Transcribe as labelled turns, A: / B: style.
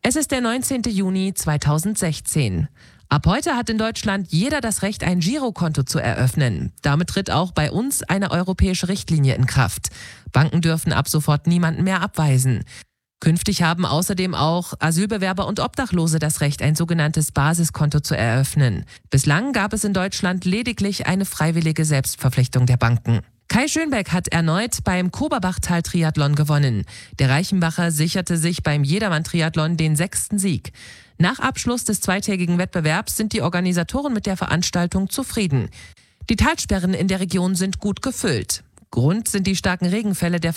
A: Es ist der 19. Juni 2016. Ab heute hat in Deutschland jeder das Recht, ein Girokonto zu eröffnen. Damit tritt auch bei uns eine europäische Richtlinie in Kraft. Banken dürfen ab sofort niemanden mehr abweisen. Künftig haben außerdem auch Asylbewerber und Obdachlose das Recht, ein sogenanntes Basiskonto zu eröffnen. Bislang gab es in Deutschland lediglich eine freiwillige Selbstverpflichtung der Banken. Kai Schönbeck hat erneut beim Koberbachtal-Triathlon gewonnen. Der Reichenbacher sicherte sich beim Jedermann-Triathlon den 6. Sieg. Nach Abschluss des zweitägigen Wettbewerbs sind die Organisatoren mit der Veranstaltung zufrieden. Die Talsperren in der Region sind gut gefüllt. Grund sind die starken Regenfälle der